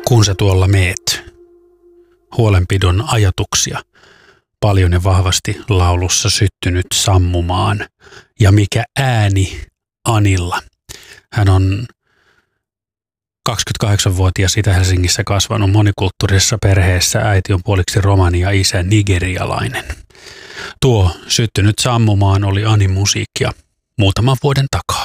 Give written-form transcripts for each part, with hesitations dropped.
kun sä tuolla meet. Huolenpidon ajatuksia paljon ja vahvasti laulussa syttynyt sammumaan. Ja mikä ääni Anilla. Hän on 28-vuotias Itä-Helsingissä kasvanut monikulttuurisessa perheessä. Äiti on puoliksi romani ja isä nigerialainen. Tuo syttynyt sammumaan oli Anin musiikkia muutaman vuoden takaa.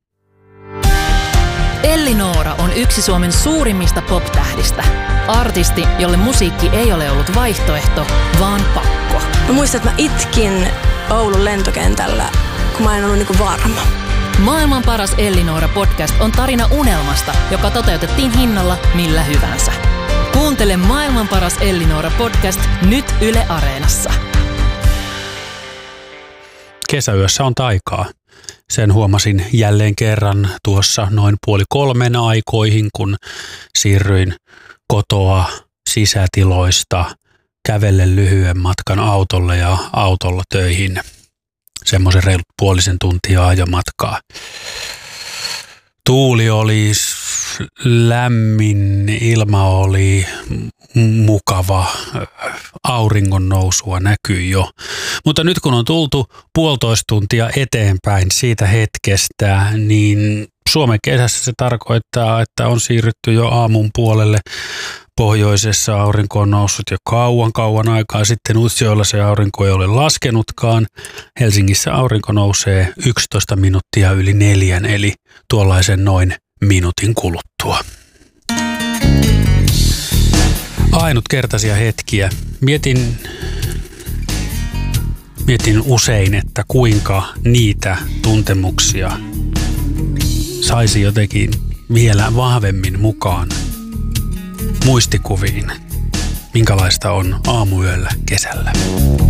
Elli-Noora on yksi Suomen suurimmista pop-tähdistä. Artisti, jolle musiikki ei ole ollut vaihtoehto, vaan pakko. Mä muistan, että mä itkin Oulun lentokentällä, kun mä en ollut niinku varma. Maailman paras Elli-Noora podcast on tarina unelmasta, joka toteutettiin hinnalla millä hyvänsä. Kuuntele Maailman paras Elli-Noora podcast nyt Yle Areenassa. Kesäyössä on taikaa. Sen huomasin jälleen kerran tuossa noin 2:30 aikoihin, kun siirryin kotoa sisätiloista kävellen lyhyen matkan autolle ja autolla töihin. Semmoisen reilut puolisen tuntia ajomatkaa. Tuuli oli lämmin, ilma oli mukava, auringon nousua näkyi jo. Mutta nyt kun on tultu 1,5 tuntia eteenpäin siitä hetkestä, niin Suomen kesässä se tarkoittaa, että on siirrytty jo aamun puolelle. Pohjoisessa aurinko on noussut jo kauan aikaa sitten. Utsjoella se aurinko ei ole laskenutkaan. Helsingissä aurinko nousee 11 minuuttia yli 4, eli tuollaisen noin minuutin kuluttua. Ainutkertaisia hetkiä. Mietin usein, että kuinka niitä tuntemuksia saisi jotenkin vielä vahvemmin mukaan muistikuviin, minkälaista on aamuyöllä kesällä.